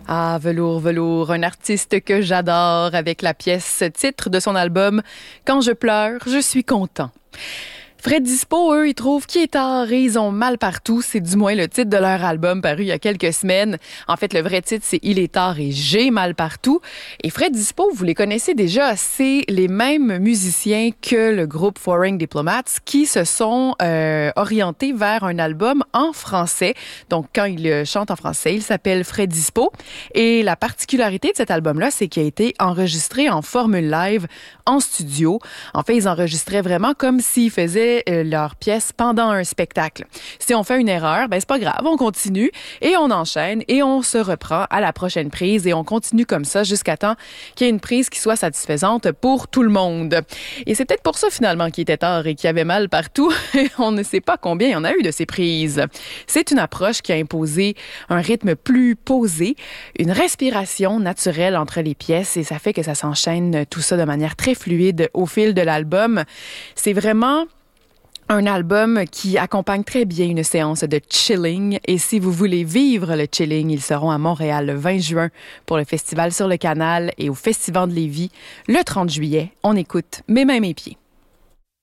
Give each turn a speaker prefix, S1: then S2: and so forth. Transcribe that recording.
S1: Ah, Velours, Velours, un artiste que j'adore avec la pièce titre de son album « Quand je pleure, je suis content ». Fred Dispo, eux, ils trouvent qu'il est tard et ils ont mal partout. C'est du moins le titre de leur album paru il y a quelques semaines. En fait, le vrai titre, c'est Il est tard et j'ai mal partout. Et Fred Dispo, vous les connaissez déjà, c'est les mêmes musiciens que le groupe Foreign Diplomats qui se sont orientés vers un album en français. Donc, quand ils chantent en français, il s'appelle Fred Dispo. Et la particularité de cet album-là, c'est qu'il a été enregistré en formule live en studio. En fait, ils enregistraient vraiment comme s'ils faisaient leur pièce pendant un spectacle. Si on fait une erreur, ben c'est pas grave, on continue et on enchaîne et on se reprend à la prochaine prise et on continue comme ça jusqu'à temps qu'il y ait une prise qui soit satisfaisante pour tout le monde. Et c'est peut-être pour ça finalement qu'il était tard et qu'il y avait mal partout. On ne sait pas combien il y en a eu de ces prises. C'est une approche qui a imposé un rythme plus posé, une respiration naturelle entre les pièces et ça fait que ça s'enchaîne tout ça de manière très fluide au fil de l'album. C'est vraiment un album qui accompagne très bien une séance de chilling. Et si vous voulez vivre le chilling, ils seront à Montréal le 20 juin pour le Festival sur le Canal et au Festival de Lévis le 30 juillet. On écoute Mes mains, mes pieds.